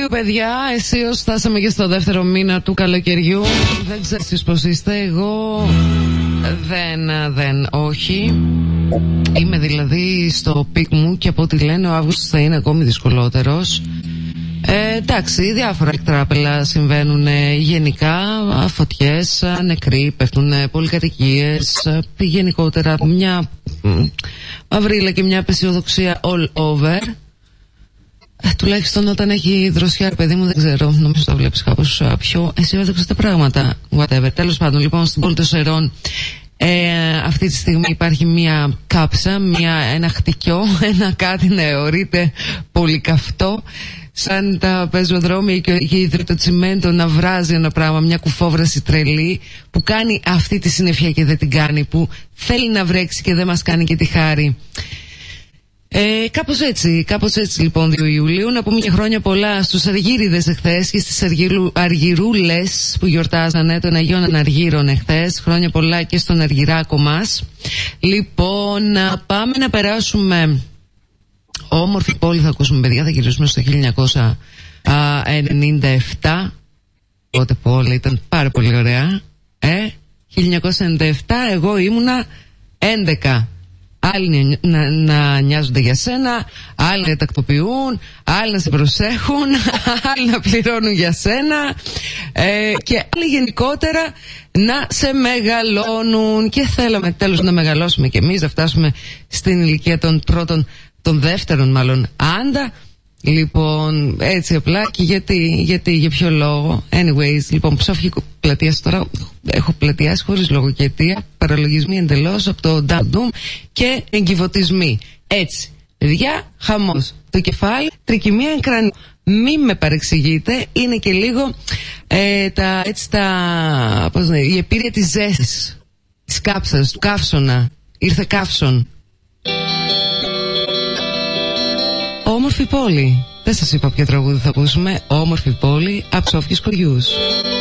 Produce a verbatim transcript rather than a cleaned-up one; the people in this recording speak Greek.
παιδιά, αισίως φτάσαμε και στο δεύτερο μήνα του καλοκαιριού. Δεν ξέρεις πως είστε. Εγώ δεν, δεν, όχι. Είμαι δηλαδή στο πικ μου και από ό,τι λένε ο Αύγουστος θα είναι ακόμη δυσκολότερος. Ε, εντάξει, διάφορα εκτράπελα συμβαίνουν γενικά. Φωτιές, νεκροί, πέφτουν πολυκατοικίες. Γενικότερα μια μαυρίλα και μια απεσιοδοξία all over. Ε, τουλάχιστον όταν έχει δροσιά, παιδί μου, δεν ξέρω. Νομίζω θα βλέπεις κάπως πιο αισιόδοξα τα πράγματα. Whatever. Τέλος πάντων, λοιπόν, στην πόλη των Σερών ε, αυτή τη στιγμή υπάρχει μια κάψα, μια, ένα χτυκιό, ένα κάτι να αιωρείται πολύ καυτό. Σαν τα πεζοδρόμια και το τσιμέντο να βράζει ένα πράγμα, μια κουφόβραση τρελή που κάνει αυτή τη συννεφιά και δεν την κάνει, που θέλει να βρέξει και δεν μας κάνει και τη χάρη. Ε, κάπως έτσι, κάπως έτσι λοιπόν δύο Ιουλίου. Να πούμε και χρόνια πολλά στους Αργύριδες εχθές και στις αργυρου, Αργυρούλες που γιορτάζανε των Αγίων Αργύρων εχθές. Χρόνια πολλά και στον Αργυράκο μας. Λοιπόν, να πάμε να περάσουμε. Όμορφη πόλη θα ακούσουμε, παιδιά, θα γυρίσουμε στο χίλια εννιακόσια ενενήντα επτά. Τότε πόλη ήταν πάρα πολύ ωραία. Ε, χίλια εννιακόσια ενενήντα επτά, εγώ ήμουνα έντεκα. Άλλοι να, να, να νοιάζονται για σένα, άλλοι να τακτοποιούν, άλλοι να σε προσέχουν, άλλοι να πληρώνουν για σένα ε, και άλλοι γενικότερα να σε μεγαλώνουν. Και θέλαμε τέλος να μεγαλώσουμε κι εμείς, να φτάσουμε στην ηλικία των πρώτων, των δεύτερων μάλλον άντα. Λοιπόν, έτσι απλά. Και γιατί, γιατί, για ποιο λόγο? Anyways, λοιπόν, ψόφικο πλατείας τώρα. Έχω πλατιάσει χωρίς λόγο και αιτία. Παραλογισμοί εντελώς από το Doom και εγκυβωτισμοί. Έτσι, παιδιά, χαμός. Το κεφάλι, τρικυμία εγκρανίου. Μη με παρεξηγείτε, είναι και λίγο ε, τα, έτσι τα, πώς είναι, η επίρρεια της ζέστης, της κάψας, του καύσωνα. Ήρθε καύσον. Όμορφη πόλη. Δεν σας είπα ποιο τραγούδι θα ακούσουμε. Όμορφη πόλη από Ψόφιους Κοριούς.